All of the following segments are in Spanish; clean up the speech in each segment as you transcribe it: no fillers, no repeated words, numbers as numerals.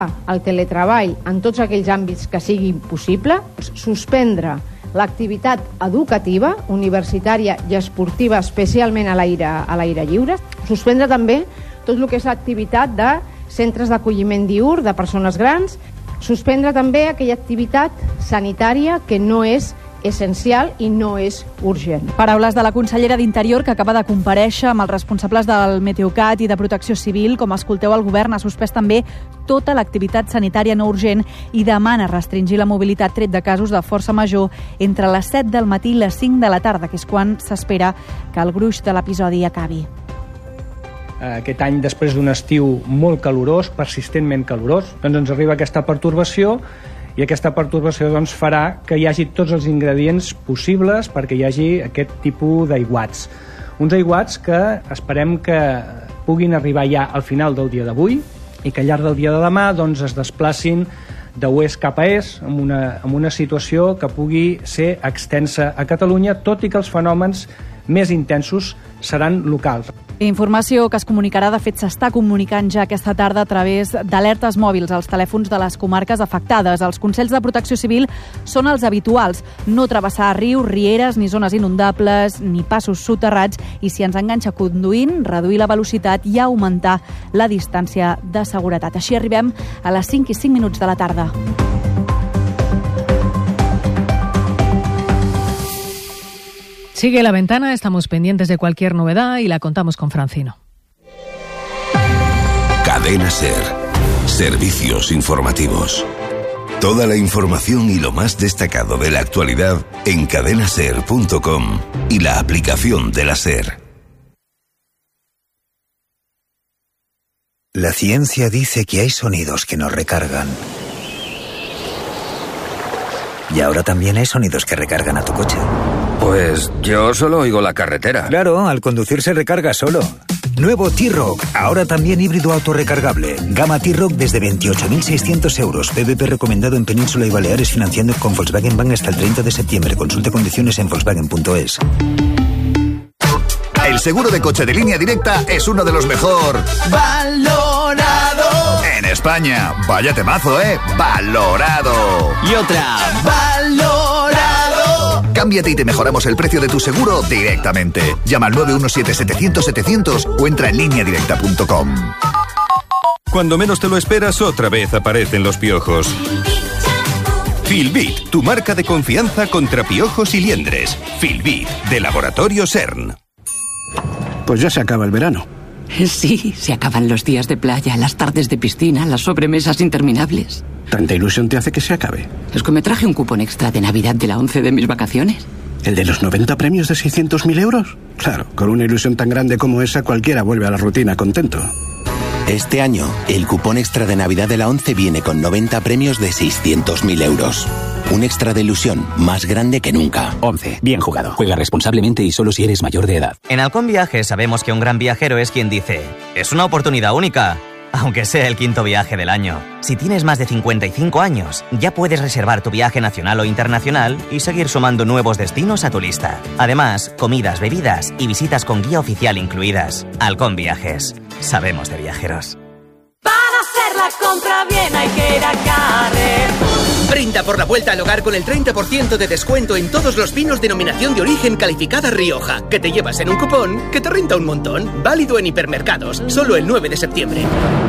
el teletreball en tots aquells àmbits que sigui possible, suspendre l'activitat educativa, universitària i esportiva, especialment a l'aire lliure, suspendre també tot el que és l'activitat de centres d'acolliment diürn de persones grans, suspendre també aquella activitat sanitària que no és essencial i no és urgent. Paraules de la consellera d'Interior, que acaba de comparèixer amb els responsables del Meteocat i de Protecció Civil. Com escolteu, el govern ha suspès també tota l'activitat sanitària no urgent i demana restringir la mobilitat tret de casos de força major entre les 7 del matí i les 5 de la tarda, que és quan s'espera que el gruix de l'episodi acabi. Aquest any, després d'un estiu molt calorós, persistentment calorós, doncs ens arriba aquesta pertorbació, i aquesta pertorbació doncs, farà que hi hagi tots els ingredients possibles perquè hi hagi aquest tipus d'aiguats. Uns aiguats que esperem que puguin arribar ja al final del dia d'avui i que al llarg del dia de demà doncs, es desplacin d'oest cap a est amb una situació que pugui ser extensa a Catalunya, tot i que els fenòmens més intensos seran locals. Informació que es comunicarà, de fet s'està comunicant ja aquesta tarda a través d'alertes mòbils als telèfons de les comarques afectades. Els consells de Protecció Civil són els habituals: no travessar rius, rieres, ni zones inundables, ni passos soterrats, i si ens enganxa conduint, reduir la velocitat i augmentar la distància de seguretat. Així arribem a les 5 i 5 minuts de la tarda. Sigue La Ventana, estamos pendientes de cualquier novedad y la contamos con Francino. Cadena SER. Servicios informativos. Toda la información y lo más destacado de la actualidad en cadenaser.com y la aplicación de la SER. La ciencia dice que hay sonidos que nos recargan. Y ahora también hay sonidos que recargan a tu coche. Pues yo solo oigo la carretera. Claro, al conducir se recarga solo. Nuevo T-Roc, ahora también híbrido autorrecargable. Gama T-Roc desde 28.600 euros. PVP recomendado en Península y Baleares, financiando con Volkswagen Bank hasta el 30 de septiembre. Consulte condiciones en volkswagen.es. El seguro de coche de Línea Directa es uno de los mejor valorado en España. Vaya temazo, ¿eh? Valorado. Y otra, valorado. Cámbiate y te mejoramos el precio de tu seguro directamente. Llama al 917-700-700 o entra en lineadirecta.com. Cuando menos te lo esperas, otra vez aparecen los piojos. Filbit, tu marca de confianza contra piojos y liendres. Filbit, de Laboratorio CERN. Pues ya se acaba el verano. Sí, se acaban los días de playa, las tardes de piscina, las sobremesas interminables. ¿Tanta ilusión te hace que se acabe? Es que me traje un cupón extra de Navidad de la 11 de mis vacaciones. ¿El de los 90 premios de 600.000 euros? Claro, con una ilusión tan grande como esa, cualquiera vuelve a la rutina contento. Este año, el cupón extra de Navidad de la 11 viene con 90 premios de 600.000 euros. Un extra de ilusión más grande que nunca. 11. Bien jugado. Juega responsablemente y solo si eres mayor de edad. En Halcón Viajes sabemos que un gran viajero es quien dice: es una oportunidad única, aunque sea el 5º viaje del año. Si tienes más de 55 años, ya puedes reservar tu viaje nacional o internacional y seguir sumando nuevos destinos a tu lista. Además, comidas, bebidas y visitas con guía oficial incluidas. Halcón Viajes. Sabemos de viajeros. Para hacer la compra bien hay que ir a Carrefour. Brinda por la vuelta al hogar con el 30% de descuento en todos los vinos denominación de origen calificada Rioja, que te llevas en un cupón que te renta un montón. Válido en hipermercados, solo el 9 de septiembre.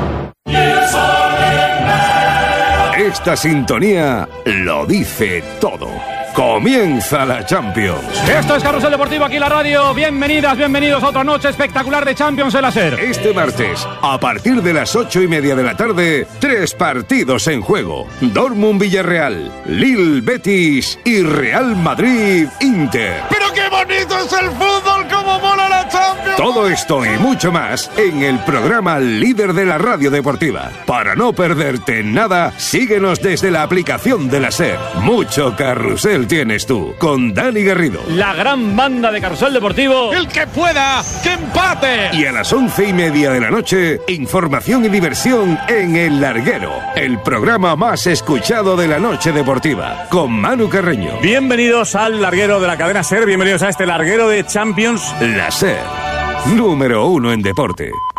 Esta sintonía lo dice todo. Comienza la Champions. Esto es Carrusel Deportivo, aquí en la radio. Bienvenidas, bienvenidos a otra noche espectacular de Champions en la SER. Este martes, a partir de las 8:30 de la tarde, 3 partidos en juego. Dortmund-Villarreal, Lille-Betis y Real Madrid-Inter. ¡Pero qué bonito es el fútbol! ¡Cómo mola la Champions! Todo esto y mucho más en el programa líder de la radio deportiva. Para no perderte nada, síguenos desde la aplicación de la SER. Mucho Carrusel tienes tú, con Dani Garrido. La gran banda de Carrusel Deportivo. ¡El que pueda, que empate! Y a las 11:30 de la noche, información y diversión en El Larguero, el programa más escuchado de la noche deportiva, con Manu Carreño. Bienvenidos al Larguero de la cadena SER, bienvenidos a este Larguero de Champions. La SER, número 1 en deporte.